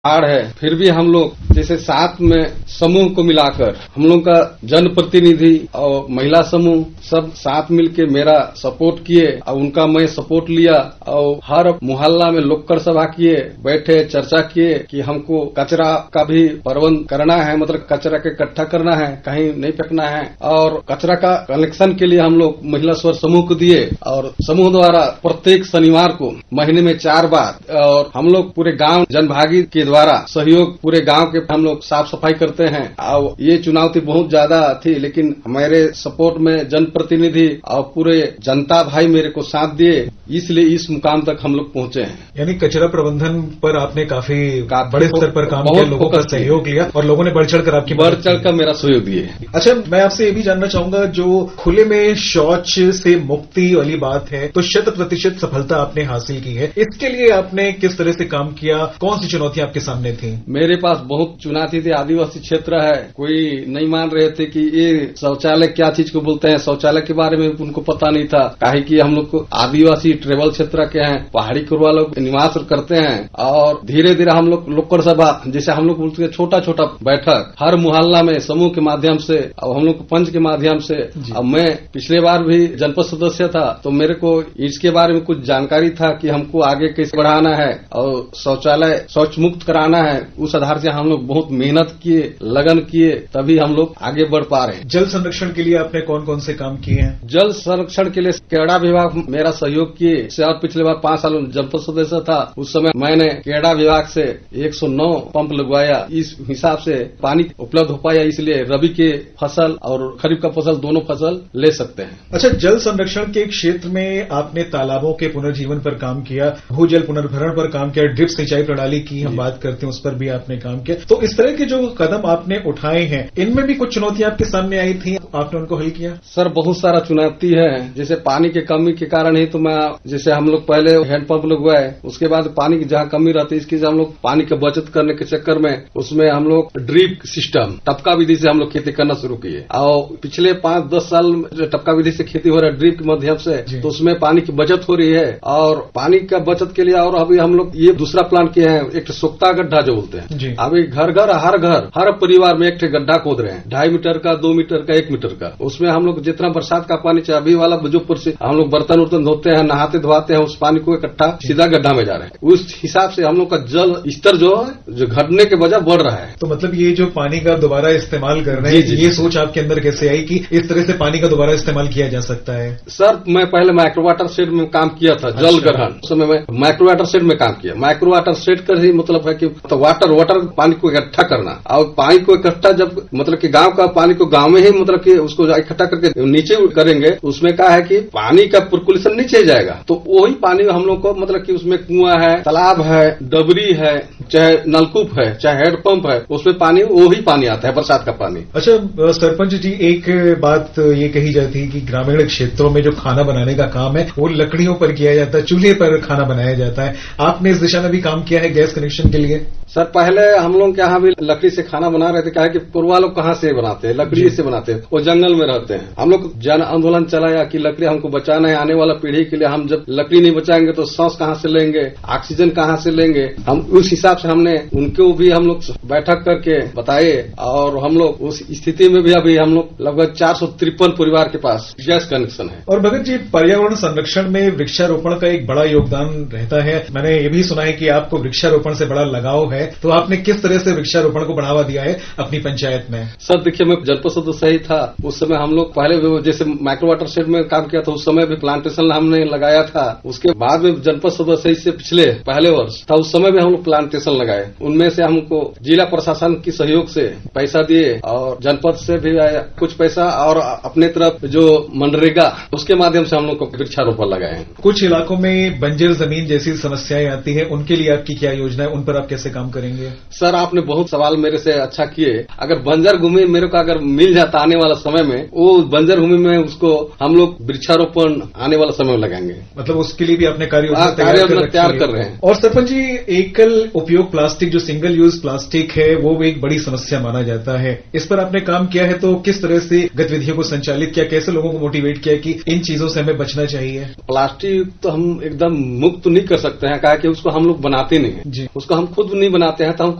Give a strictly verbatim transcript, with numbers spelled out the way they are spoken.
आड़ है, फिर भी हम लोग जैसे साथ में समूह को मिलाकर हम लोग का जनप्रतिनिधि और महिला समूह सब साथ मिलके मेरा सपोर्ट किए और उनका मैं सपोर्ट लिया और हर मोहल्ला में लोकड़ सभा किए, बैठे चर्चा किए कि हमको कचरा का भी प्रबंध करना है, मतलब कचरा के इकट्ठा करना है, कहीं नहीं फेंकना है। और कचरा का कलेक्शन के लिए हम लोग महिला स्वर समूह को दिए और समूह द्वारा प्रत्येक शनिवार को महीने में चार बार और हम लोग पूरे गांव जनभागी के द्वारा सहयोग पूरे गांव के हम लोग साफ सफाई करते हैं। और ये चुनौती बहुत ज्यादा थी, लेकिन हमारे सपोर्ट में जनप्रतिनिधि और पूरे जनता भाई मेरे को साथ दिए, इसलिए इस मुकाम तक हम लोग पहुंचे हैं। यानी कचरा प्रबंधन पर आपने काफी बड़े स्तर पर काम किया, लोगों का सहयोग लिया और लोगों ने बढ़ चढ़कर आपकी बढ़ चढ़कर मेरा सहयोग दिए। अच्छा, मैं आपसे ये भी जानना चाहूंगा, जो खुले में शौच से मुक्ति वाली बात है तो शत प्रतिशत सफलता आपने हासिल की है, इसके लिए आपने किस तरह से काम किया, कौन सी चुनौतियां आपके सामने थी? मेरे पास बहुत चुनौती थी। आदिवासी क्षेत्र है, कोई नहीं मान रहे थे कि ये शौचालय क्या चीज को बोलते हैं, शौचालय के बारे में उनको पता नहीं था। काहे कि हम लोग को आदिवासी ट्रेवल क्षेत्र के हैं, पहाड़ी कुरवा लोग निवास करते हैं और धीरे धीरे हम लोग लोकड़ सभा जैसे हम लोग बोलते हैं छोटा छोटा बैठक हर मोहल्ला में समूह के माध्यम से और हम लोग पंच के माध्यम से। अब मैं पिछले बार भी जनपद सदस्य था तो मेरे को इसके बारे में कुछ जानकारी था कि हमको आगे कैसे बढ़ाना है और शौचालय शौच मुक्त कराना है। उस आधार से हम लोग बहुत मेहनत किए, लगन किए, तभी हम लोग आगे बढ़ पा रहे हैं। जल संरक्षण के लिए आपने कौन कौन से काम किए हैं? जल संरक्षण के लिए केड़ा विभाग मेरा सहयोग किए और पिछले बार पांच साल जनपद सदस्य था उस समय मैंने केड़ा विभाग से एक सौ नौ पंप लगवाया। इस हिसाब से पानी उपलब्ध हो पाया, इसलिए रबी के फसल और खरीफ का फसल दोनों फसल ले सकते हैं। अच्छा, जल संरक्षण के क्षेत्र में आपने तालाबों के पुनर्जीवन पर काम किया, भूजल पुनर्भरण पर काम किया, ड्रिप सिंचाई प्रणाली की हम बात करते हैं उस पर भी आपने काम किया। तो इस तरह के जो कदम आपने उठाए हैं इनमें भी कुछ चुनौतियां आपके सामने आई थी, आपने उनको हल किया? सर, बहुत सारा चुनौती है। जैसे पानी की कमी के कारण ही तो मैं जैसे हम लोग पहले हैंडपंप लगवाए, उसके बाद पानी की जहां कमी रहती है इसकी हम लोग पानी की बचत करने के चक्कर में उसमें हम लोग ड्रिप सिस्टम टपका विधि से हम लोग खेती करना शुरू किए और पिछले पांच दस साल जो टपका विधि से खेती हो रहा है ड्रिप के माध्यम से, तो उसमें पानी की बचत हो रही है। और पानी का बचत के लिए और अभी हम लोग ये दूसरा प्लान किए हैं, एक सोख्ता गड्ढा जो बोलते हैं। अभी घर घर हर घर हर परिवार में एक ठे गड्ढा खोद रहे हैं, ढाई मीटर का, दो मीटर का, एक मीटर का। उसमें हम लोग जितना बरसात का पानी चाहिए अभी वाला जो हम लोग बर्तन उर्तन धोते हैं, नहाते धोते हैं, उस पानी को इकट्ठा सीधा गड्ढा में जा रहे हैं। उस हिसाब से हम लोग का जल स्तर जो है जो घटने के बजाय बढ़ रहा है। तो मतलब ये जो पानी का दोबारा इस्तेमाल कर रहे हैं, ये सोच आपके अंदर कैसे आई कि इस तरह से पानी का दोबारा इस्तेमाल किया जा सकता है? सर, मैं पहले माइक्रो वाटर शेड में काम किया था। अच्छा। जल ग्रहण उस समय मैं माइक्रो वाटर शेड में काम किया। माइक्रो वाटर शेड का ही मतलब है कि तो वाटर वाटर पानी को इकट्ठा करना और पानी को इकट्ठा जब मतलब कि गांव का पानी को गांव में ही मतलब कि उसको इकट्ठा करके नीचे करेंगे, उसमें क्या है कि पानी का पर्कुलेशन नीचे जाएगा। तो वही पानी हम लोग को मतलब कि उसमें कुआं है, तालाब है, डबरी है, चाहे नलकूप है, चाहे हैंडपंप है, उसमें पानी वही पानी आता है, बरसात का पानी। अच्छा सरपंच जी, एक बात ये कही जाती है कि ग्रामीण क्षेत्रों में जो खाना बनाने का काम है वो लकड़ियों पर किया जाता है, चूल्हे पर खाना बनाया जाता है। आपने इस दिशा में भी काम किया है गैस कनेक्शन के लिए? सर, पहले हम लोग के यहाँ भी लकड़ी से खाना बना रहे थे। क्या है कि पूर्वा लोग कहाँ से बनाते हैं, लकड़ी से बनाते हैं, वो जंगल में रहते हैं। हम लोग जन आंदोलन चलाया कि लकड़ी हमको बचाना है, आने वाला पीढ़ी के लिए। हम जब लकड़ी नहीं बचाएंगे तो सांस कहाँ से लेंगे, ऑक्सीजन कहाँ से लेंगे। हम उस हिसाब से हमने उनको भी हम लोग बैठक करके बताए और हम लोग उस स्थिति में भी अभी हम लोग लगभग चार सौ तिरपन परिवार के पास गैस कनेक्शन है। और भगत जी, पर्यावरण संरक्षण में वृक्षारोपण का एक बड़ा योगदान रहता है। मैंने ये भी सुना है कि आपको वृक्षारोपण से बड़ा लगाव है, तो आपने किस तरह से वृक्षारोपण को बढ़ावा दिया है अपनी पंचायत में? सर देखिए, मैं जनपद सदस्य ही था उस समय। हम लोग पहले जैसे माइक्रो वाटर शेड में काम किया था, उस समय भी प्लांटेशन हमने लगाया था। उसके बाद में जनपद सदस्य से पिछले पहले वर्ष था, उस समय भी हम लोग प्लांटेशन लगाए। उनमें से हमको जिला प्रशासन की सहयोग से पैसा दिए और जनपद से भी आया कुछ पैसा और अपने तरफ जो मनरेगा उसके माध्यम से हम लोग को वृक्षारोपण लगाए हैं। कुछ इलाकों में बंजर जमीन जैसी समस्याएं आती है, उनके लिए आपकी क्या योजना है, उन पर आप कैसे काम करेंगे? सर, आपने बहुत सवाल मेरे से अच्छा किए। अगर बंजर भूमि मेरे को अगर मिल जाता आने वाला समय में, वो बंजर भूमि में उसको हम लोग वृक्षारोपण आने वाला समय में लगाएंगे। मतलब उसके लिए भी अपने कार्य योजना तैयार कर रहे हैं। और सरपंच जी, एकल उपयोग प्लास्टिक जो सिंगल यूज प्लास्टिक है वो भी एक बड़ी समस्या माना जाता है। इस पर आपने काम किया है, तो किस तरह से गतिविधियों को संचालित किया, कैसे लोगों को मोटिवेट किया कि इन चीजों से हमें बचना चाहिए? प्लास्टिक तो हम एकदम मुक्त नहीं कर सकते हैं, कहा कि उसको हम लोग बनाते नहीं है, उसको हम खुद नहीं बनाते हैं, तो हम